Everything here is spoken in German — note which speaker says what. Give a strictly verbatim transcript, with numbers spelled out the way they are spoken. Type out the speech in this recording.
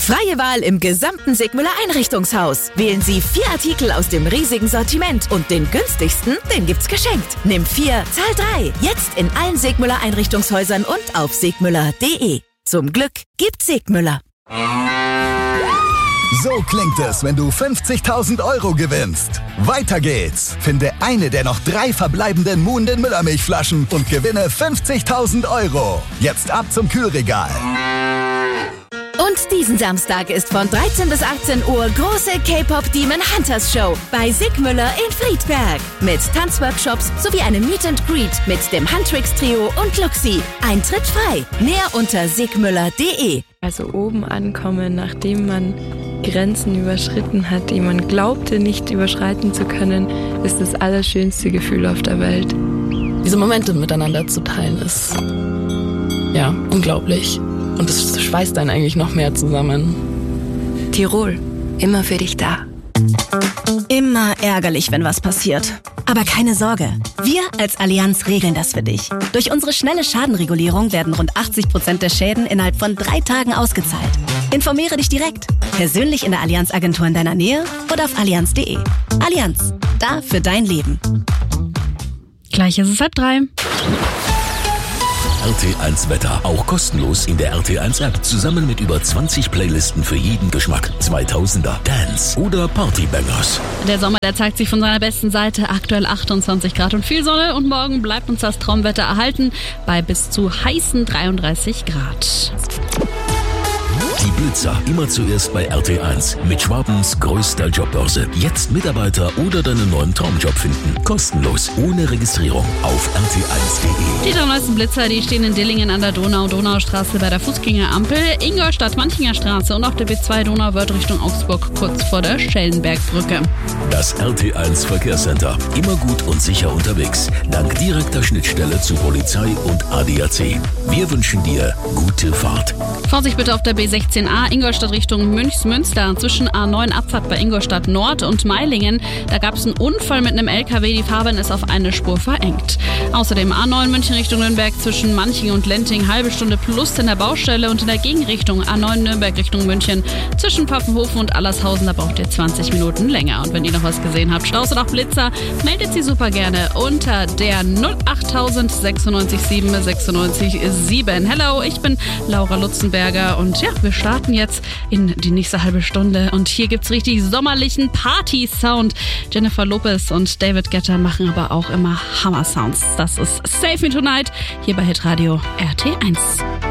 Speaker 1: Freie Wahl im gesamten Sigmüller Einrichtungshaus. Wählen Sie vier Artikel aus dem riesigen Sortiment und den günstigsten, den gibt's geschenkt. Nimm vier, zahl drei. Jetzt in allen Sigmüller Einrichtungshäusern und auf sigmüller punkt de. Zum Glück gibt's Sigmüller.
Speaker 2: So klingt es, wenn du fünfzigtausend Euro gewinnst. Weiter geht's. Finde eine der noch drei verbleibenden Muhnden Müllermilchflaschen und gewinne fünfzigtausend Euro. Jetzt ab zum Kühlregal.
Speaker 1: Und diesen Samstag ist von dreizehn bis achtzehn Uhr große K-Pop Demon Hunters Show bei Sigmüller in Friedberg. Mit Tanzworkshops sowie einem Meet and Greet mit dem Huntrix Trio und Luxi. Eintritt frei. Mehr unter sigmüller punkt de.
Speaker 3: Also oben ankommen, nachdem man Grenzen überschritten hat, die man glaubte nicht überschreiten zu können, ist das allerschönste Gefühl auf der Welt.
Speaker 4: Diese Momente miteinander zu teilen ist, ja, unglaublich. Und es schweißt einen eigentlich noch mehr zusammen.
Speaker 3: Tirol, immer für dich da.
Speaker 5: Immer ärgerlich, wenn was passiert. Aber keine Sorge, wir als Allianz regeln das für dich. Durch unsere schnelle Schadenregulierung werden rund achtzig Prozent der Schäden innerhalb von drei Tagen ausgezahlt. Informiere dich direkt, persönlich in der Allianz-Agentur in deiner Nähe oder auf allianz punkt de. Allianz, da für dein Leben.
Speaker 6: Gleich ist es halb drei.
Speaker 7: R T eins Wetter, auch kostenlos in der R T eins App, zusammen mit über zwanzig Playlisten für jeden Geschmack. zweitausender, Dance oder Partybangers.
Speaker 6: Der Sommer, der zeigt sich von seiner besten Seite. Aktuell achtundzwanzig Grad und viel Sonne und morgen bleibt uns das Traumwetter erhalten bei bis zu heißen dreiunddreißig Grad.
Speaker 7: Die Blitzer, immer zuerst bei R T eins. Mit Schwabens größter Jobbörse. Jetzt Mitarbeiter oder deinen neuen Traumjob finden. Kostenlos, ohne Registrierung auf R T eins punkt de.
Speaker 6: Die drei neuesten Blitzer, die stehen in Dillingen an der Donau-Donaustraße bei der Fußgängerampel, Ingolstadt-Manchinger-Straße und auf der B zwei Donauwörth Richtung Augsburg kurz vor der Schellenbergbrücke.
Speaker 7: Das R T eins Verkehrscenter. Immer gut und sicher unterwegs. Dank direkter Schnittstelle zu Polizei und A D A C. Wir wünschen dir gute Fahrt.
Speaker 6: Vorsicht bitte auf der B sechzehn a Ingolstadt Richtung Münchsmünster. Zwischen A neun Abfahrt bei Ingolstadt Nord und Meilingen. Da gab es einen Unfall mit einem L K W. Die Fahrbahn ist auf eine Spur verengt. Außerdem A neun München Richtung Nürnberg zwischen Manching und Lenting. Halbe Stunde plus in der Baustelle und in der Gegenrichtung A neun Nürnberg Richtung München. Zwischen Pfaffenhofen und Allershausen, da braucht ihr zwanzig Minuten länger. Und wenn ihr noch was gesehen habt, Staus oder auch Blitzer, meldet sie super gerne unter der null acht null sechs sieben sechs neun sieben. Hello, ich bin Laura Lutzenberger und ja, wir starten jetzt in die nächste halbe Stunde und hier gibt's richtig sommerlichen Party-Sound. Jennifer Lopez und David Guetta machen aber auch immer Hammer-Sounds. Das ist Save Me Tonight hier bei Hitradio R T eins.